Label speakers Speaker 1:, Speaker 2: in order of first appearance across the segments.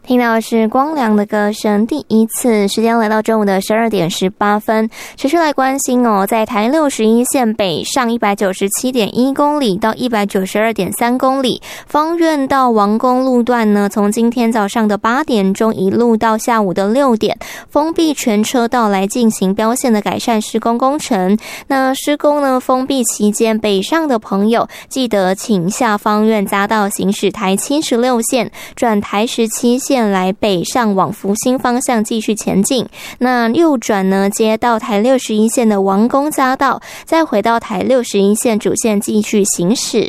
Speaker 1: 听到的是光良的歌声，第一次。时间来到中午的12点18分，持续来关心在台61线北上 197.1 公里到 192.3 公里，芳苑到王宫路段呢，从今天早上的8点钟一路到下午的6点，封闭全车道来进行标线的改善施工工程。那施工呢封闭期间，北上的朋友记得请下芳苑匝道行驶台76线，转台17线来北上往福兴方向继续前进。那右转呢，接到台61线的王宫匝道，再回到台61线主线继续行驶。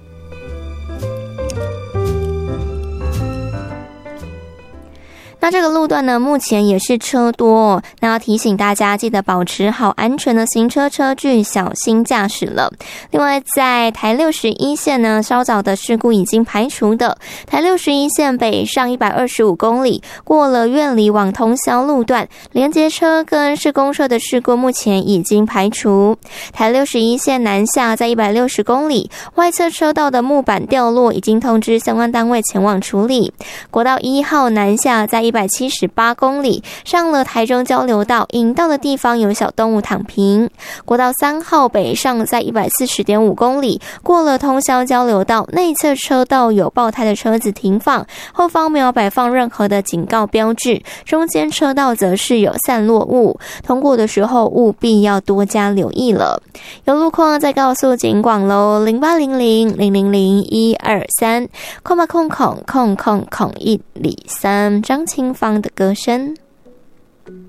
Speaker 1: 那这个路段呢，目前也是车多那要提醒大家记得保持好安全的行车车距，小心驾驶了。另外，在台61线呢，稍早的事故已经排除的。台61线北上125公里，过了苑里往通霄路段，连接车跟市公社的事故目前已经排除。台61线南下在160公里，外侧车道的木板掉落，已经通知相关单位前往处理。国道1号南下在178公里，上了台中交流道，引到的地方有小动物躺平。国道3号北上在 140.5 公里，过了通霄交流道，内侧车道有爆胎的车子停放，后方没有摆放任何的警告标志，中间车道则是有散落物，通过的时候务必要多加留意了。有路况再告诉警广咯，0800000123，空103张清芳的歌声。